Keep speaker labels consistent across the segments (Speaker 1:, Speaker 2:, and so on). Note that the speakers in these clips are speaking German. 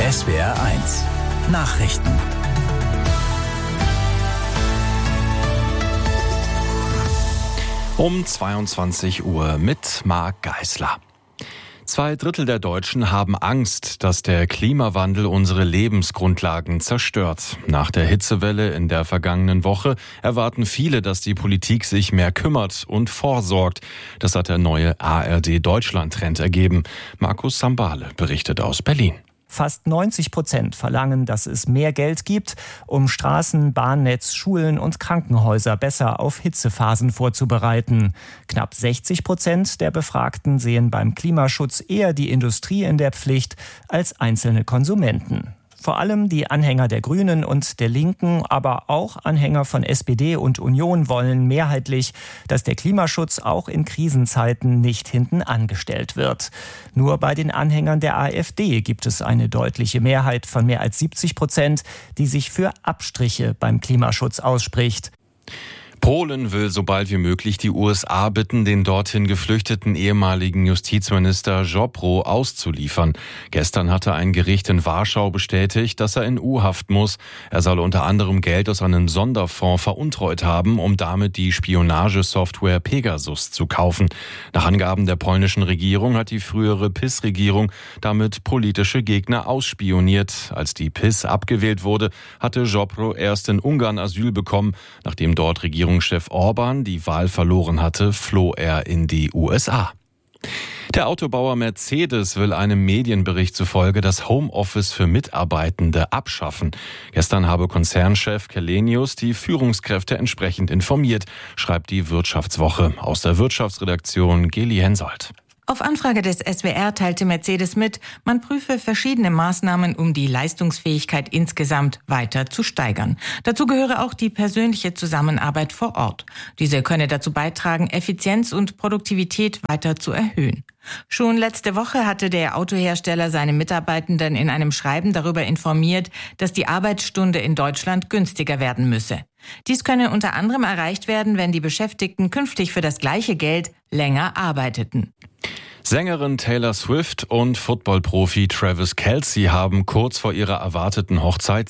Speaker 1: SWR1 Nachrichten. Um 22 Uhr mit Marc Geisler. 2/3 der Deutschen haben Angst, dass der Klimawandel unsere Lebensgrundlagen zerstört. Nach der Hitzewelle in der vergangenen Woche erwarten viele, dass die Politik sich mehr kümmert und vorsorgt. Das hat der neue ARD-Deutschland-Trend ergeben. Markus Sambale berichtet aus Berlin.
Speaker 2: Fast 90% verlangen, dass es mehr Geld gibt, um Straßen, Bahnnetz, Schulen und Krankenhäuser besser auf Hitzephasen vorzubereiten. Knapp 60% der Befragten sehen beim Klimaschutz eher die Industrie in der Pflicht als einzelne Konsumenten. Vor allem die Anhänger der Grünen und der Linken, aber auch Anhänger von SPD und Union wollen mehrheitlich, dass der Klimaschutz auch in Krisenzeiten nicht hinten angestellt wird. Nur bei den Anhängern der AfD gibt es eine deutliche Mehrheit von mehr als 70%, die sich für Abstriche beim Klimaschutz ausspricht.
Speaker 1: Polen will so bald wie möglich die USA bitten, den dorthin geflüchteten ehemaligen Justizminister Ziobro auszuliefern. Gestern hatte ein Gericht in Warschau bestätigt, dass er in U-Haft muss. Er soll unter anderem Geld aus einem Sonderfonds veruntreut haben, um damit die Spionagesoftware Pegasus zu kaufen. Nach Angaben der polnischen Regierung hat die frühere PiS-Regierung damit politische Gegner ausspioniert. Als die PiS abgewählt wurde, hatte Ziobro erst in Ungarn Asyl bekommen, nachdem dort Regierungschef Orban die Wahl verloren hatte, floh er in die USA. Der Autobauer Mercedes will einem Medienbericht zufolge das Homeoffice für Mitarbeitende abschaffen. Gestern habe Konzernchef Källenius die Führungskräfte entsprechend informiert, schreibt die Wirtschaftswoche. Aus der Wirtschaftsredaktion Geli Hensoldt.
Speaker 3: Auf Anfrage des SWR teilte Mercedes mit, man prüfe verschiedene Maßnahmen, um die Leistungsfähigkeit insgesamt weiter zu steigern. Dazu gehöre auch die persönliche Zusammenarbeit vor Ort. Diese könne dazu beitragen, Effizienz und Produktivität weiter zu erhöhen. Schon letzte Woche hatte der Autohersteller seine Mitarbeitenden in einem Schreiben darüber informiert, dass die Arbeitsstunde in Deutschland günstiger werden müsse. Dies könne unter anderem erreicht werden, wenn die Beschäftigten künftig für das gleiche Geld länger arbeiteten.
Speaker 1: Sängerin Taylor Swift und Footballprofi Travis Kelce haben kurz vor ihrer erwarteten Hochzeit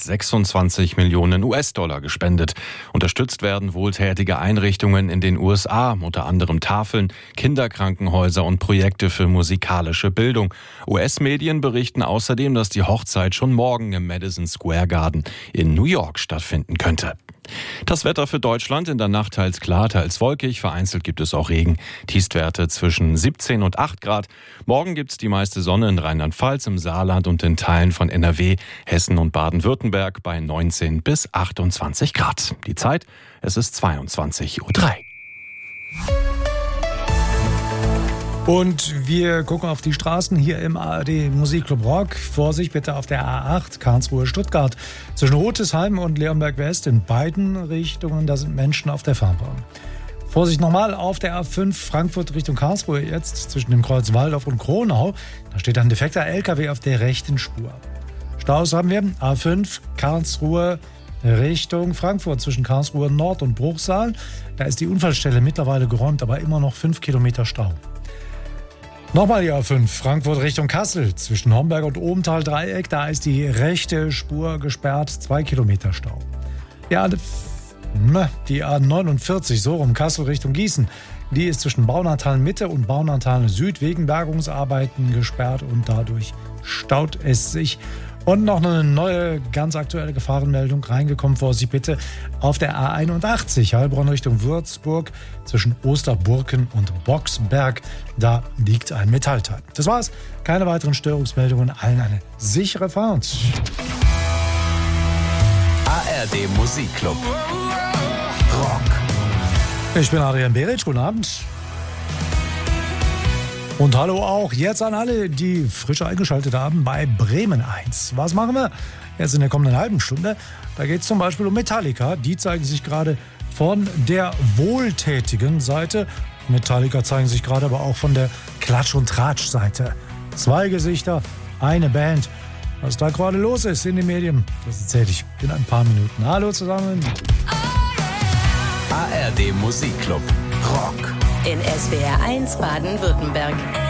Speaker 1: 26 Millionen US-Dollar gespendet. Unterstützt werden wohltätige Einrichtungen in den USA, unter anderem Tafeln, Kinderkrankenhäuser und Projekte für musikalische Bildung. US-Medien berichten außerdem, dass die Hochzeit schon morgen im Madison Square Garden in New York stattfinden könnte. Das Wetter für Deutschland: in der Nacht teils klar, teils wolkig, vereinzelt gibt es auch Regen. Tiefstwerte zwischen 17 und 8 Grad. Morgen gibt es die meiste Sonne in Rheinland-Pfalz, im Saarland und in Teilen von NRW, Hessen und Baden-Württemberg bei 19 bis 28 Grad. Die Zeit: es ist 22:03 Uhr.
Speaker 4: Und wir gucken auf die Straßen hier im ARD Musikclub Rock. Vorsicht bitte auf der A8 Karlsruhe-Stuttgart. Zwischen Rotesheim und Leonberg-West in beiden Richtungen, da sind Menschen auf der Fahrbahn. Vorsicht nochmal auf der A5 Frankfurt Richtung Karlsruhe jetzt zwischen dem Kreuz Waldorf und Kronau. Da steht ein defekter LKW auf der rechten Spur. Staus haben wir A5 Karlsruhe Richtung Frankfurt zwischen Karlsruhe Nord und Bruchsal. Da ist die Unfallstelle mittlerweile geräumt, aber immer noch 5 Kilometer Stau. Nochmal die A5, Frankfurt Richtung Kassel, zwischen Homberg und Obenthal-Dreieck, da ist die rechte Spur gesperrt, 2 Kilometer Stau. Ja, die A49, so rum, Kassel Richtung Gießen, die ist zwischen Baunatal Mitte und Baunatal Süd wegen Bergungsarbeiten gesperrt und dadurch staut es sich. Und noch eine neue, ganz aktuelle Gefahrenmeldung reingekommen. Vorsicht bitte auf der A81 Heilbronn Richtung Würzburg zwischen Osterburken und Boxberg. Da liegt ein Metallteil. Das war's. Keine weiteren Störungsmeldungen. Allen eine sichere Fahrt.
Speaker 1: ARD Musikclub Rock.
Speaker 4: Ich bin Adrian Beric. Guten Abend. Und hallo auch jetzt an alle, die frisch eingeschaltet haben bei Bremen 1. Was machen wir jetzt in der kommenden halben Stunde? Da geht es zum Beispiel um Metallica. Die zeigen sich gerade von der wohltätigen Seite. Metallica zeigen sich gerade aber auch von der Klatsch- und Tratsch-Seite. 2 Gesichter, eine Band. Was da gerade los ist in den Medien, das erzähle ich in ein paar Minuten. Hallo zusammen.
Speaker 1: ARD Musikclub Rock.
Speaker 5: In SWR 1 Baden-Württemberg.